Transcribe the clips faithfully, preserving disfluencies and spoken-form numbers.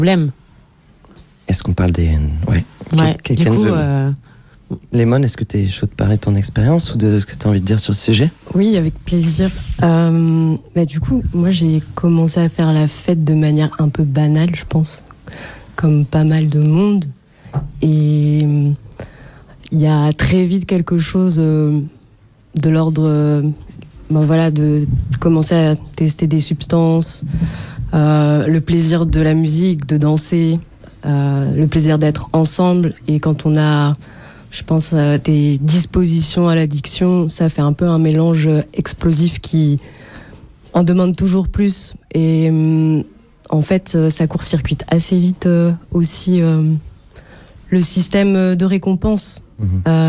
problème. Est-ce qu'on parle des... Ouais. Ouais, Quel, du coup... veut... Euh... Lémone, est-ce que tu es chaud de parler de ton expérience ou de ce que tu as envie de dire sur ce sujet ? Oui, avec plaisir. Euh, bah, du coup, moi, j'ai commencé à faire la fête de manière un peu banale, je pense, comme pas mal de monde. Et il y a très vite quelque chose euh, de l'ordre... Euh, ben voilà, de commencer à tester des substances, euh, le plaisir de la musique, de danser, euh, le plaisir d'être ensemble. Et quand on a, je pense, euh, des dispositions à l'addiction, ça fait un peu un mélange explosif qui en demande toujours plus. Et euh, en fait, ça court-circuite assez vite euh, aussi euh, le système de récompense. Mmh.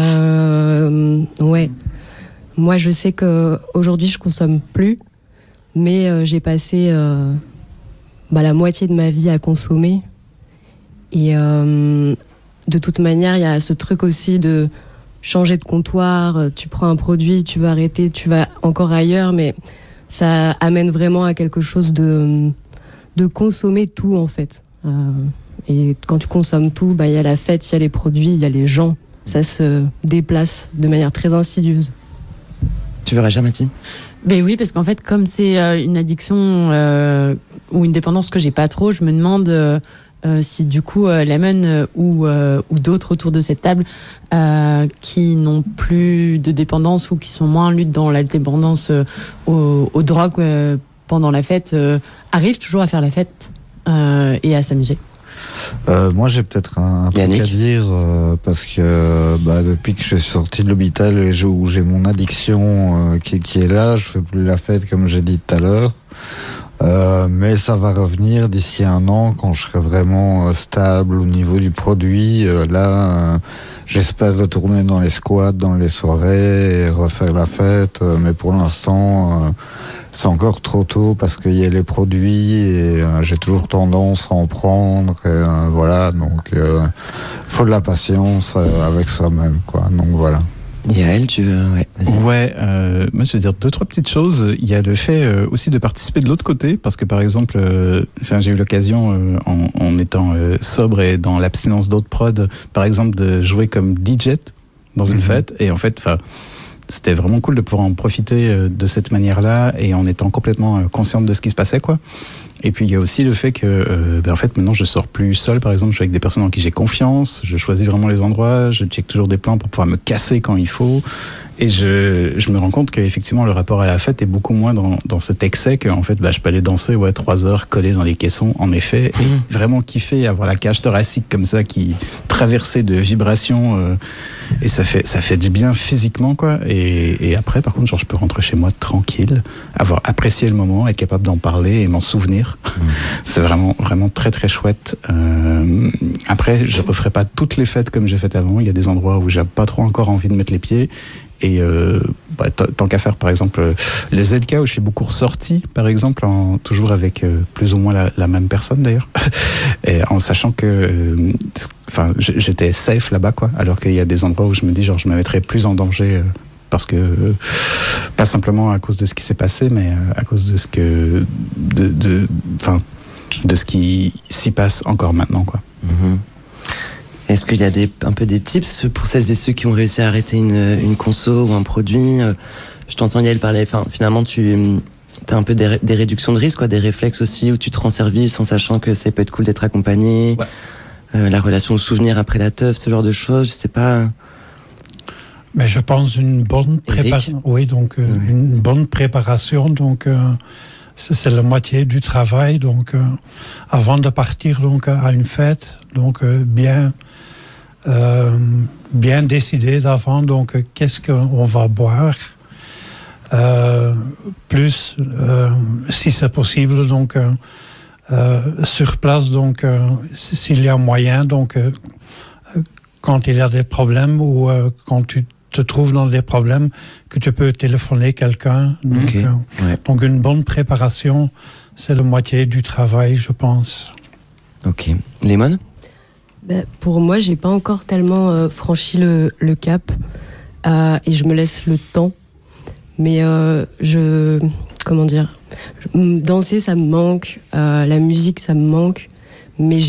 Euh, ouais. Moi, je sais qu'aujourd'hui, je consomme plus, mais euh, j'ai passé euh, bah, la moitié de ma vie à consommer. Et euh, de toute manière, il y a ce truc aussi de changer de comptoir. Tu prends un produit, tu vas arrêter, tu vas encore ailleurs, mais ça amène vraiment à quelque chose de, de consommer tout, en fait. Euh, et quand tu consommes tout, bah, y a la fête, il y a les produits, il y a les gens. Ça se déplace de manière très insidieuse. Tu veux réagir, Mathilde ? Ben oui, parce qu'en fait, comme c'est euh, une addiction euh, ou une dépendance que j'ai pas trop, je me demande euh, euh, si du coup euh, Lemon euh, ou, euh, ou d'autres autour de cette table euh, qui n'ont plus de dépendance ou qui sont moins en lutte dans la dépendance euh, aux, aux drogues euh, pendant la fête euh, arrivent toujours à faire la fête euh, et à s'amuser. Euh, moi, j'ai peut-être un, un truc à dire euh, parce que bah, depuis que je suis sorti de l'hôpital et je, où j'ai mon addiction euh, qui, qui est là, je fais plus la fête comme j'ai dit tout à l'heure. Euh, mais ça va revenir d'ici un an quand je serai vraiment euh, stable au niveau du produit. Euh, là, euh, j'espère retourner dans les squats, dans les soirées et refaire la fête. Euh, mais pour l'instant, euh, c'est encore trop tôt parce qu'il y a les produits et euh, j'ai toujours tendance à en prendre. Et, euh, voilà, donc euh, faut de la patience euh, avec soi-même, quoi. Donc voilà. Yael, tu veux... Ouais, ouais euh, moi je veux dire deux, trois petites choses. Il y a le fait euh, aussi de participer de l'autre côté, parce que par exemple, euh, j'ai eu l'occasion, euh, en, en étant euh, sobre et dans l'abstinence d'autres prods, par exemple, de jouer comme D J dans une mmh. fête, et en fait, enfin... c'était vraiment cool de pouvoir en profiter euh, de cette manière-là et en étant complètement euh, consciente de ce qui se passait, quoi. Et puis il y a aussi le fait que, euh, ben, en fait, maintenant je sors plus seul. Par exemple, je suis avec des personnes en qui j'ai confiance. Je choisis vraiment les endroits. Je check toujours des plans pour pouvoir me casser quand il faut. Et je, je me rends compte qu'effectivement, le rapport à la fête est beaucoup moins dans, dans cet excès qu'en fait, bah, je peux aller danser, ouais, trois heures collé dans les caissons, en effet, et mmh. vraiment kiffer, avoir la cage thoracique comme ça, qui traversée de vibrations, euh, et ça fait, ça fait du bien physiquement, quoi. Et, et après, par contre, genre, je peux rentrer chez moi tranquille, avoir apprécié le moment, être capable d'en parler et m'en souvenir. Mmh. C'est vraiment, vraiment très, très chouette. Euh, après, je referai pas toutes les fêtes comme j'ai fait avant. Il y a des endroits où j'ai pas trop encore envie de mettre les pieds. Et euh, bah, t- tant qu'à faire, par exemple, euh, le Z K où je suis beaucoup ressorti, par exemple, en, toujours avec euh, plus ou moins la, la même personne d'ailleurs, et en sachant que, enfin, euh, j'étais safe là-bas, quoi. Alors qu'il y a des endroits où je me dis, genre, je me mettrais plus en danger euh, parce que euh, pas simplement à cause de ce qui s'est passé, mais euh, à cause de ce que, de, de, enfin, de ce qui s'y passe encore maintenant, quoi. Mm-hmm. Est-ce qu'il y a des, un peu des tips pour celles et ceux qui ont réussi à arrêter une, une conso ou un produit ? Je t'entends Yael parler, enfin, finalement tu as un peu des, des réductions de risque, quoi, des réflexes aussi où tu te rends service en sachant que ça peut être cool d'être accompagné, ouais. euh, la relation au souvenir après la teuf, ce genre de choses, je sais pas. Mais je pense une bonne préparation. Oui, donc euh, oui. une bonne préparation, donc euh, c'est, c'est la moitié du travail. Donc euh, avant de partir donc à une fête, donc euh, bien. Euh, bien décider d'avant donc euh, qu'est-ce qu'on va boire euh, plus euh, si c'est possible donc euh, euh, sur place donc euh, s'il y a moyen donc euh, quand il y a des problèmes ou euh, quand tu te trouves dans des problèmes que tu peux téléphoner quelqu'un donc, okay. euh, ouais. donc une bonne préparation c'est la moitié du travail je pense. Ok. Lemon? Ben, pour moi, j'ai pas encore tellement euh, franchi le, le cap euh, et je me laisse le temps. Mais euh, je, comment dire, danser ça me manque, euh, la musique ça me manque, mais j'ai